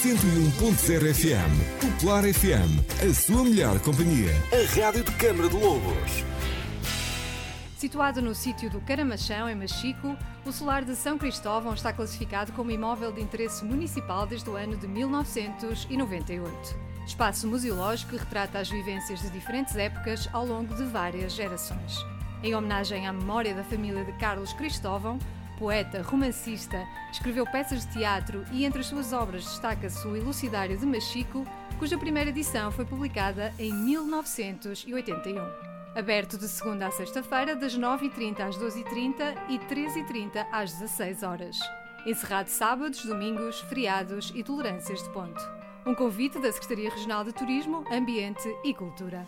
101.0 FM. Popular FM. A sua melhor companhia. A rádio de Câmara de Lobos. Situado no sítio do Caramachão, em Machico, o solar de São Cristóvão está classificado como imóvel de interesse municipal desde o ano de 1998. Espaço museológico que retrata as vivências de diferentes épocas ao longo de várias gerações. Em homenagem à memória da família de Carlos Cristóvão, poeta, romancista, escreveu peças de teatro e entre as suas obras destaca-se o Elucidário de Machico, cuja primeira edição foi publicada em 1981. Aberto de segunda a sexta-feira, das 9h30 às 12h30 e 13h30 às 16 horas. Encerrado sábados, domingos, feriados e tolerâncias de ponto. Um convite da Secretaria Regional de Turismo, Ambiente e Cultura.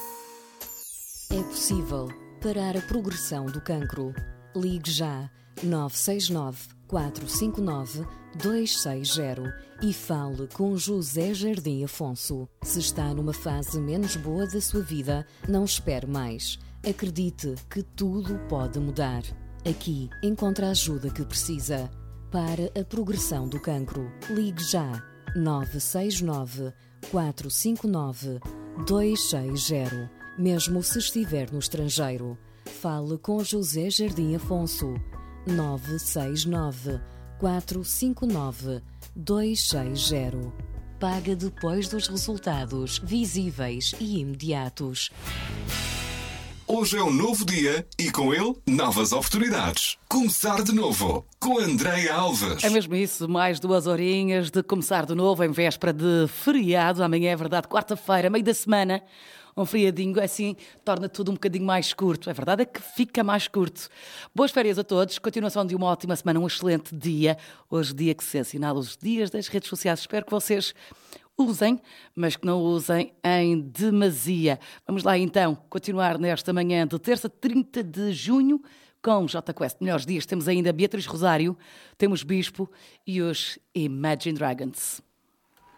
É possível parar a progressão do cancro. Ligue já 969 459 260 e fale com José Jardim Afonso. Se está numa fase menos boa da sua vida, não espere mais. Acredite que tudo pode mudar. Aqui encontra a ajuda que precisa. Para a progressão do cancro, ligue já 969 459 260. Mesmo se estiver no estrangeiro, fale com José Jardim Afonso. 969 459 260. Paga depois dos resultados visíveis e imediatos. Hoje é um novo dia e com ele novas oportunidades. Começar de novo com Andréia Alves. É mesmo isso, mais 2 horinhas de começar de novo em véspera de feriado. Amanhã é verdade, quarta-feira, meio da semana. Um feriadinho, assim, torna tudo um bocadinho mais curto. A verdade é que fica mais curto. Boas férias a todos. Continuação de uma ótima semana, um excelente dia. Hoje, dia que se assinala os dias das redes sociais. Espero que vocês usem, mas que não usem em demasia. Vamos lá, então, continuar nesta manhã de terça, 30 de junho, com J Quest. Melhores dias. Temos ainda Beatriz Rosário, temos Bispo e os Imagine Dragons.